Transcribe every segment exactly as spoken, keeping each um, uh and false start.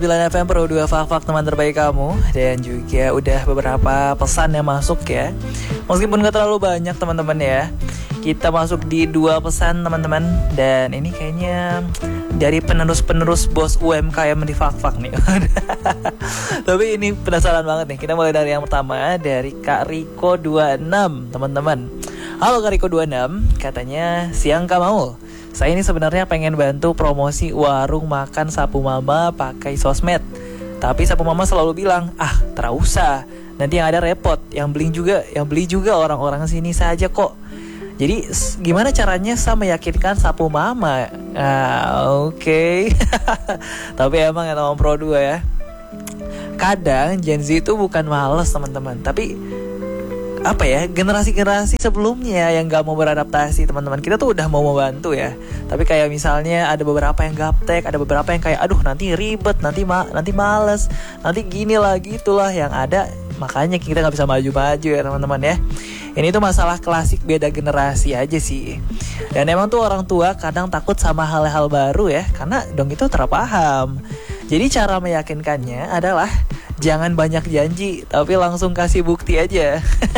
sembilan F M Pro dua Fak-Fak teman terbaik kamu. Dan juga udah beberapa pesan yang masuk ya. Meskipun gak terlalu banyak teman-teman ya, kita masuk di dua pesan teman-teman. Dan ini kayaknya dari penerus-penerus bos U M K M di Fak-Fak nih. Tapi ini penasaran banget nih. Kita mulai dari yang pertama, dari Kak Riko dua puluh enam teman-teman. Halo Kak Riko dua puluh enam, katanya siang Kak Maul, saya ini sebenarnya pengen bantu promosi warung makan Sapu Mama pakai sosmed. Tapi Sapu Mama selalu bilang, ah terusah, nanti yang ada repot, yang beli juga, yang beli juga orang-orang sini saja kok. Jadi gimana caranya saya meyakinkan Sapu Mama? Ah, oke. Okay. Tapi emang ya teman Pro dua ya, kadang Gen Z itu bukan males teman-teman, tapi apa ya, generasi-generasi sebelumnya yang gak mau beradaptasi teman-teman. Kita tuh udah mau membantu ya, tapi kayak misalnya ada beberapa yang gaptek, ada beberapa yang kayak aduh nanti ribet, nanti ma- nanti males, nanti gini lah gitulah yang ada. Makanya kita gak bisa maju-maju ya teman-teman ya. Ini tuh masalah klasik beda generasi aja sih. Dan emang tuh orang tua kadang takut sama hal-hal baru ya, karena dong itu terpaham. Jadi cara meyakinkannya adalah jangan banyak janji, tapi langsung kasih bukti aja.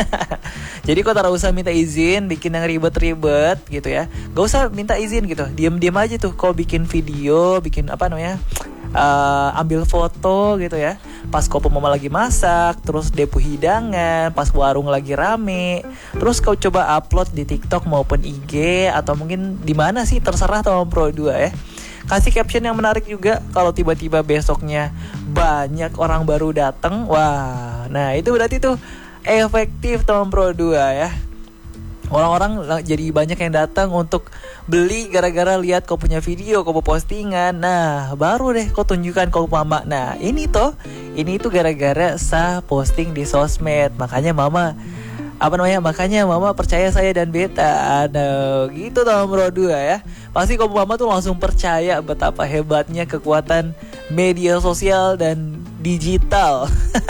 Jadi kok tak usah minta izin, bikin yang ribet-ribet gitu ya. Gak usah minta izin gitu, diam-diam aja tuh. Kok bikin video, bikin apa namanya, uh, ambil foto gitu ya. Pas kopo mama lagi masak, terus depo hidangan, pas warung lagi rame. Terus kau coba upload di TikTok maupun I G, atau mungkin di mana sih, terserah teman Pro dua ya. Kasih caption yang menarik juga. Kalau tiba-tiba besoknya banyak orang baru datang, wah, nah itu berarti tuh efektif teman Pro dua ya. Orang-orang jadi banyak yang datang untuk beli gara-gara lihat kau punya video, kau postingan. Nah baru deh kau tunjukkan kau mama. Nah ini tuh, ini tuh gara-gara sah posting di sosmed. Makanya mama apa namanya, makanya mama percaya saya dan beta. Nah gitu teman Pro dua ya. Pasti kau mama tuh langsung percaya betapa hebatnya kekuatan media sosial dan digital.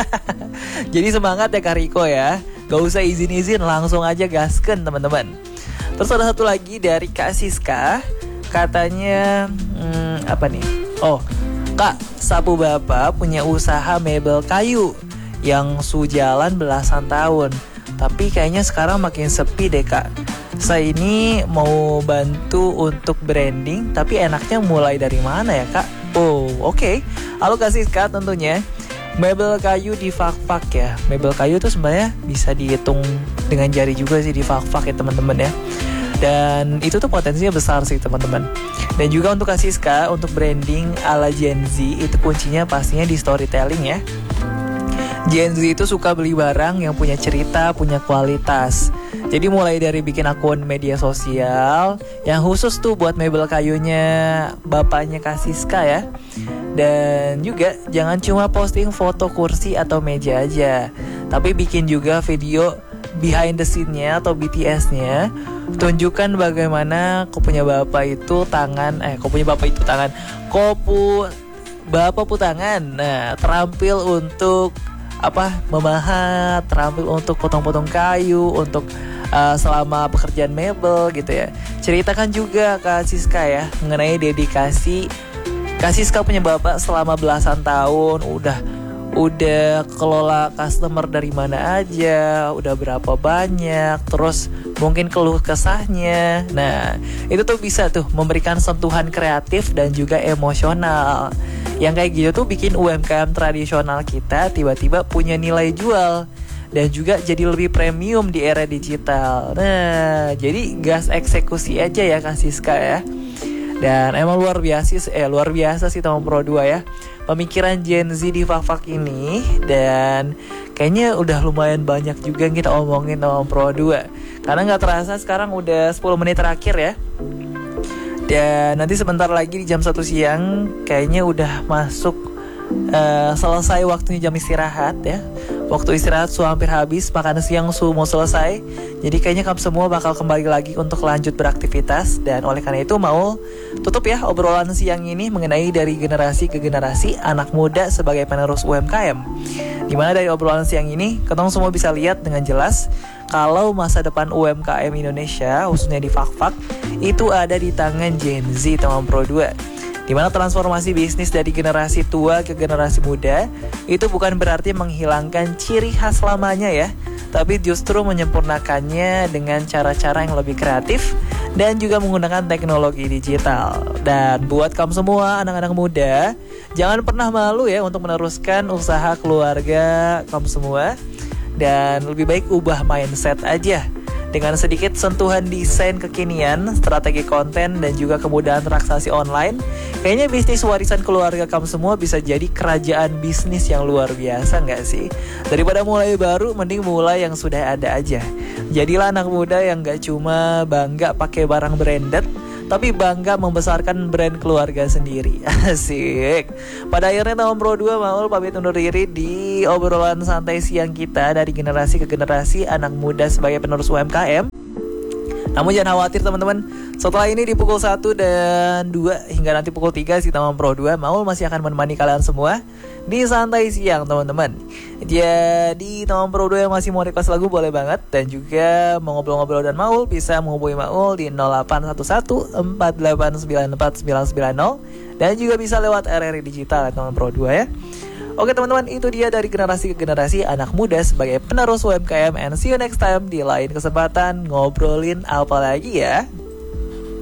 Jadi semangat ya Kak Riko ya. Gak usah izin-izin, langsung aja gasken teman-teman. Terus ada satu lagi dari Kak Siska. Katanya hmm, apa nih? Oh Kak, Sapu Bapak punya usaha mebel kayu yang sujalan belasan tahun, tapi kayaknya sekarang makin sepi deh Kak. Saya ini mau bantu untuk branding, tapi enaknya mulai dari mana ya Kak? Oh oke, okay. Halo Kak Siska, tentunya mebel kayu di Fak-Fak ya. Mebel kayu tuh sebenarnya bisa dihitung dengan jari juga sih di Fak-Fak ya teman-teman ya. Dan itu tuh potensinya besar sih teman-teman. Dan juga untuk Kak Siska, untuk branding ala Gen Z itu kuncinya pastinya di storytelling ya. Gen Z itu suka beli barang yang punya cerita, punya kualitas. Jadi mulai dari bikin akun media sosial yang khusus tuh buat mebel kayunya bapaknya Kak Siska ya. Dan juga jangan cuma posting foto kursi atau meja aja, tapi bikin juga video behind the scene-nya atau B T S-nya. Tunjukkan bagaimana kau punya bapak itu tangan, eh kau punya bapak itu tangan, kau pu bapak pu tangan. Nah, terampil untuk apa, memahat, terampil untuk potong-potong kayu, untuk uh, selama pekerjaan mebel gitu ya. Ceritakan juga Kak Siska ya mengenai dedikasi Kak Siska punya bapak selama belasan tahun. Udah udah kelola customer dari mana aja, udah berapa banyak, terus mungkin keluh kesahnya. Nah itu tuh bisa tuh memberikan sentuhan kreatif dan juga emosional. Yang kayak gitu tuh bikin U M K M tradisional kita tiba-tiba punya nilai jual dan juga jadi lebih premium di era digital. Nah jadi gas eksekusi aja ya Kak Siska ya. Dan emang luar biasa eh luar biasa sih teman Pro dua ya, pemikiran Gen Z di Fak-Fak ini. Dan kayaknya udah lumayan banyak juga yang kita omongin teman Pro dua, karena gak terasa sekarang udah sepuluh menit terakhir ya. Dan nanti sebentar lagi di jam satu siang kayaknya udah masuk uh, selesai waktunya jam istirahat ya. Waktu istirahat su hampir habis, makan siang su mau selesai. Jadi kayaknya kamu semua bakal kembali lagi untuk lanjut beraktivitas. Dan oleh karena itu mau tutup ya obrolan siang ini mengenai dari generasi ke generasi anak muda sebagai penerus U M K M. Dimana dari obrolan siang ini ketong semua bisa lihat dengan jelas kalau masa depan U M K M Indonesia khususnya di Fak-Fak itu ada di tangan Gen Z teman Pro dua. Dimana transformasi bisnis dari generasi tua ke generasi muda itu bukan berarti menghilangkan ciri khas lamanya ya, tapi justru menyempurnakannya dengan cara-cara yang lebih kreatif dan juga menggunakan teknologi digital. Dan buat kamu semua anak-anak muda, jangan pernah malu ya untuk meneruskan usaha keluarga kamu semua. Dan lebih baik ubah mindset aja. Dengan sedikit sentuhan desain kekinian, strategi konten, dan juga kemudahan transaksi online, kayaknya bisnis warisan keluarga kamu semua bisa jadi kerajaan bisnis yang luar biasa nggak sih? Daripada mulai baru, mending mulai yang sudah ada aja. Jadilah anak muda yang nggak cuma bangga pakai barang branded, tapi bangga membesarkan brand keluarga sendiri. Asik. Pada akhirnya tahun Pro dua Maul pamit undur diri di obrolan santai siang kita dari generasi ke generasi anak muda sebagai penerus U M K M. Namun jangan khawatir teman-teman, setelah ini di pukul satu dan dua hingga nanti pukul tiga si Tamam Pro dua Maul masih akan menemani kalian semua di santai siang teman-teman. Jadi Tamam Pro dua yang masih mau request lagu boleh banget, dan juga mau ngobrol-ngobrol dan Maul bisa menghubungi Maul di nol delapan satu satu empat delapan sembilan empat sembilan sembilan nol, dan juga bisa lewat R R I Digital Tamam Pro dua ya. Oke teman-teman, itu dia dari generasi ke generasi anak muda sebagai penerus U M K M, and see you next time di lain kesempatan ngobrolin apa lagi ya.